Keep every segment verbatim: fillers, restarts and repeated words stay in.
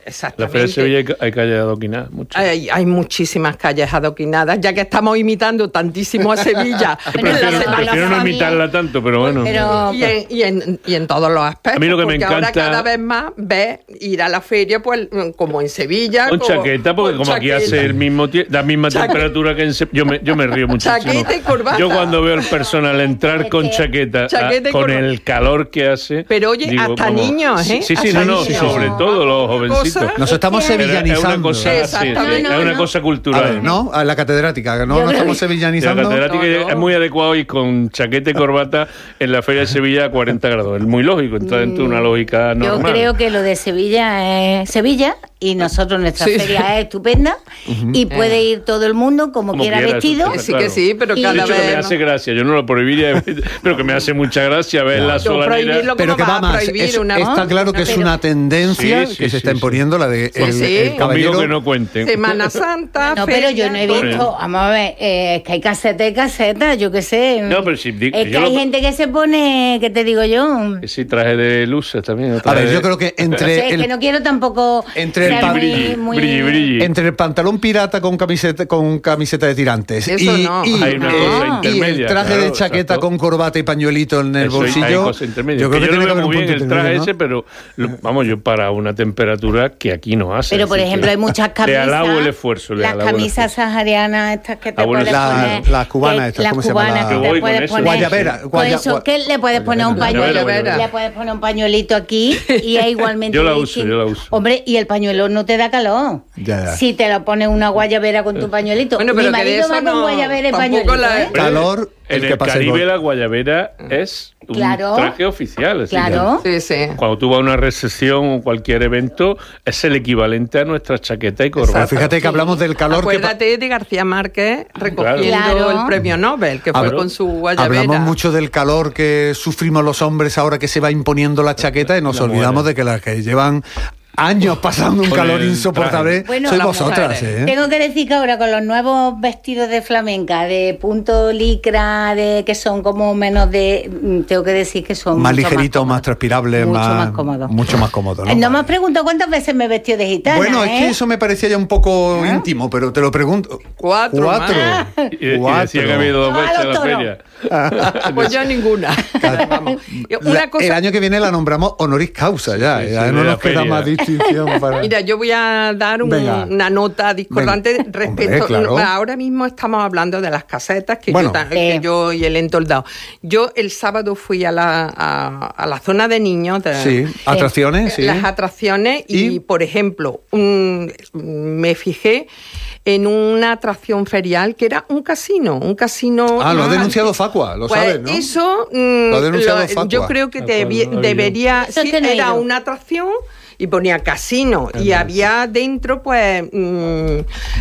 Exactamente. La Feria de Sevilla hay, hay calles adoquinadas, muchas. Hay, hay muchísimas calles adoquinadas, ya que estamos imitando tantísimo a Sevilla. prefiero, prefiero no imitarla tanto, pero bueno. Pero, y, en, y, en, y en todos los aspectos. A mí lo que me porque encanta... ahora cada vez más ves ir a la feria, pues como en Sevilla. Con como, chaqueta, porque como chaqueta. Aquí hace el mismo la misma Chaque... temperatura que en Sevilla. Yo me, yo me río muchísimo. Chaqueta y corbata. Yo cuando veo al personal entrar con chaqueta, chaqueta a, con corbata. El calor que hace. Pero oye, digo, hasta como, niños, ¿eh? Sí, sí, sí no, no, sí, sobre todo los jovencitos. Nos estamos sevillanizando. Es una cosa, sí, no, no, es una no. cosa cultural. A ver, ¿no? A la catedrática, no nos estamos sevillanizando. La catedrática no, no. es muy adecuado ir con chaqueta y corbata en la Feria de Sevilla a cuarenta grados. Es muy lógico, entra dentro de una lógica normal. Yo creo que lo de Sevilla es Sevilla y nosotros nuestra sí. feria es estupenda uh-huh. y puede eh. ir todo el mundo como, como quiera, quiera vestido. Que sí, que sí, pero y cada de hecho vez... que me hace gracia, yo no lo prohibiría, pero que me hace mucha gracia ver no. la solanera. Pero que va más, es, una, está claro que es una tendencia sí, sí, que se está imponiendo la de sí, el, sí. el caballero. Que no cuenten. Semana Santa, no, feria, pero yo no he visto, vamos a ver, eh, es que hay caseta y caseta, yo qué sé. No, pero si digo, es que hay lo... gente que se pone, ¿qué te digo yo? Sí, traje de luces también. A ver, yo creo que entre... O sea, es el, que no quiero tampoco... Entre el, pan, brilli, muy... brilli, brilli. entre el pantalón pirata con camiseta con camiseta de tirantes Eso y, no. y, hay una eh, cosa y el traje claro, de chaqueta exacto. con corbata y pañuelito en el Eso bolsillo. Hay cosas intermedias. Yo creo que, que yo tiene no que haber veo muy un bien punto el traje ¿no? ese, pero lo, vamos, yo para una temperatura que aquí no hace. Pero por ejemplo hay muchas camisas. Le alabo el esfuerzo. Las camisas saharianas estas que te puedes la, poner. Las cubanas estas, las ¿cómo cubanas se llama? que te puedes poner. Guayabera. Guaya, eso, que le puedes poner un pañuelo, le puedes poner un pañuelito aquí y es igualmente. Yo la uso, yo la uso. Hombre, y el pañuelo no te da calor. Ya, ya. Si te lo pones una guayabera con tu pañuelito. Bueno, pero mi marido va no, con guayabera y pañuelito. La... ¿eh? Calor. En el, el Caribe la guayabera es un claro, traje oficial. Claro. Sí, sí. Cuando tú vas a una recepción o cualquier evento, es el equivalente a nuestra chaqueta y corbata. Fíjate que hablamos del calor. Acuérdate que... de García Márquez recogiendo claro. el premio Nobel, que fue Hablo, con su guayabera. Hablamos mucho del calor que sufrimos los hombres ahora que se va imponiendo la chaqueta y nos la olvidamos muere. de que las que llevan años pasando un con calor insoportable bueno, sois vosotras, ¿eh? Tengo que decir que ahora con los nuevos vestidos de flamenca de punto licra, de que son como menos de, tengo que decir que son más ligeritos, más, más transpirables, mucho más, más cómodos. Mucho más cómodos. ¿no? No me has preguntado cuántas veces me he vestido de gitana. Bueno, ¿eh? es que eso me parecía ya un poco ¿Eh? íntimo, pero te lo pregunto. Cuatro. Cuatro. Ah. Y, y decía que ha habido dos veces en la feria. Pues yo ninguna. Vamos. Una cosa... El año que viene la nombramos honoris causa ya. Sí, ya sí, no nos queda más distinción para... Mira, yo voy a dar un, una nota discordante Venga. respecto... Hombre, claro. Ahora mismo estamos hablando de las casetas que, bueno, yo, que eh. yo y el entoldado. Yo el sábado fui a la, a, a la zona de niños. De, sí, atracciones, eh, sí. Las atracciones y, y por ejemplo, un, me fijé en una atracción ferial que era un casino, un casino... Ah, lo ha denunciado Facua, lo pues sabes, ¿no? Eso, mmm, lo ha denunciado lo, Facua. Yo creo que debi- no debería... Eso Sí, es que no era una atracción... y ponía casino Entonces. y había dentro pues mmm,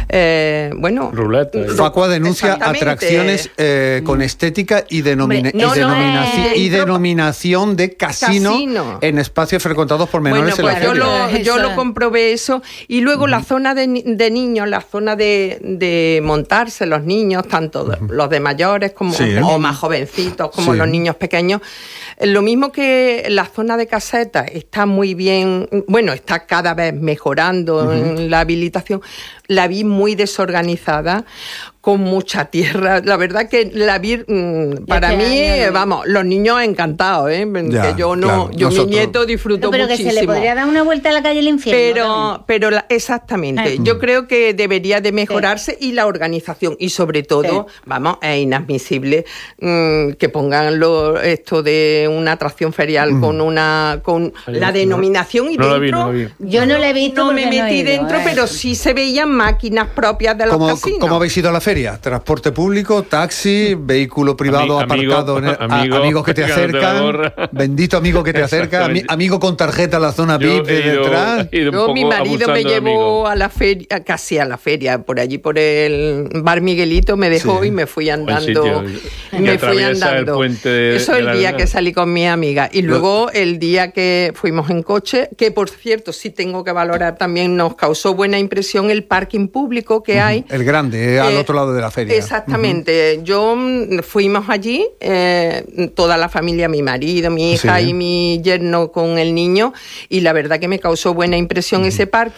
eh, bueno ruleta. Facua denuncia atracciones eh, con estética y, denomina- Hombre, no, y, denominaci- no, y denominación de casino, casino en espacios frecuentados por menores bueno, pues en la yo feria. lo, yo lo comprobé eso y luego uh-huh. la zona de, de niños, la zona de, de montarse los niños, tanto uh-huh. los de mayores como sí, ¿eh? o más jovencitos como sí. los niños pequeños, lo mismo que la zona de casetas está muy bien. Bueno, está cada vez mejorando uh-huh. en la habilitación. La vi muy desorganizada, con mucha tierra. La verdad que la vi, mmm, para mí, año, vamos, los niños encantados, ¿eh? Ya, que yo no, claro, yo nosotros. Mi nieto disfruto no, pero muchísimo. Pero que se le podría dar una vuelta a la calle del infierno. Pero, pero la, exactamente. Ay. Yo creo que debería de mejorarse sí. y la organización. Y sobre todo, sí. vamos, es inadmisible mmm, que pongan lo, esto de una atracción ferial mm. con una con Ay, la denominación no, y no dentro. La vi, no la vi. Yo no la he visto. No me metí no he ido, dentro, eh. pero sí se veían máquinas propias de los ¿Cómo, casinos. ¿Cómo habéis ido a la feria? ¿Transporte público, taxi, vehículo privado Ami, aparcado? Amigo, en el, amigo, a, amigos que te acercan. Bendito amigo que te acerca. Ami, amigo con tarjeta a la zona V I P de detrás. Yo, mi marido me llevó a la feria, casi a la feria, por allí por el Bar Miguelito, me dejó sí. y me fui andando. Me fui andando. El de, Eso de el día que salí con mi amiga. Y luego el día que fuimos en coche, que por cierto sí tengo que valorar también, nos causó buena impresión el parking público que hay. El grande, eh, al otro lado lado de la feria. Exactamente. Uh-huh. Yo fuimos allí, eh, toda la familia, mi marido, mi hija sí. y mi yerno con el niño, y la verdad que me causó buena impresión uh-huh. ese parque.